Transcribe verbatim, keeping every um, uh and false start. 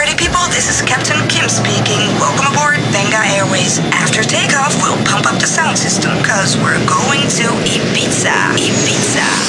Party people, this is Captain Kim speaking. Welcome aboard Benga Airways. After takeoff, we'll pump up the sound system, cause we're going to Ibiza. Ibiza.